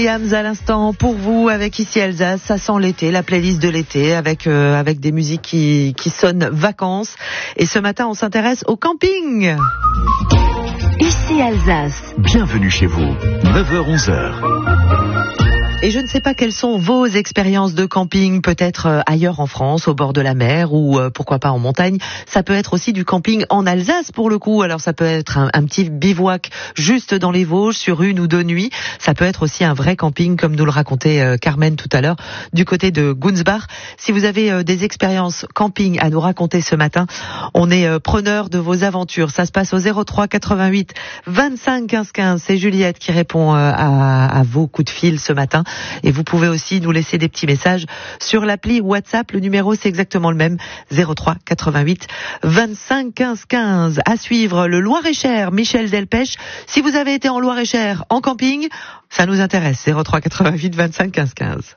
Williams à l'instant pour vous avec Ici Alsace, ça sent l'été, la playlist de l'été avec des musiques qui sonnent vacances. Et ce matin, on s'intéresse au camping. Ici Alsace. Bienvenue chez vous, 9h-11h. Et je ne sais pas quelles sont vos expériences de camping, peut-être ailleurs en France, au bord de la mer ou pourquoi pas en montagne. Ça peut être aussi du camping en Alsace pour le coup. Alors ça peut être un petit bivouac juste dans les Vosges sur 1 ou 2 nuits. Ça peut être aussi un vrai camping comme nous le racontait Carmen tout à l'heure du côté de Gunsbach. Si vous avez des expériences camping à nous raconter ce matin, on est preneur de vos aventures. Ça se passe au 03 88 25 15 15. C'est Juliette qui répond à vos coups de fil ce matin. Et vous pouvez aussi nous laisser des petits messages sur l'appli WhatsApp. Le numéro, c'est exactement le même. 03 88 25 15 15. À suivre, le Loir-et-Cher, Michel Delpech. Si vous avez été en Loir-et-Cher, en camping, ça nous intéresse. 03 88 25 15 15.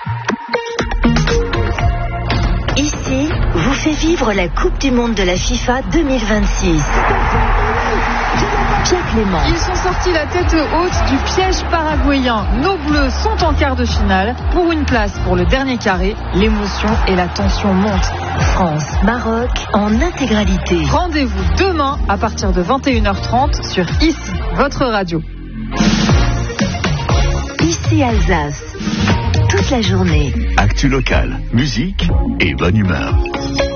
Ici, vous fait vivre la Coupe du Monde de la FIFA 2026. Pierre Clément. Ils sont sortis la tête haute du piège paraguayen. Nos Bleus sont en quart de finale. Pour une place pour le dernier carré, l'émotion et la tension montent. France-Maroc en intégralité. Rendez-vous demain à partir de 21h30 sur Ici, votre radio. Ici Alsace. Toute la journée. Actu local, musique et bonne humeur.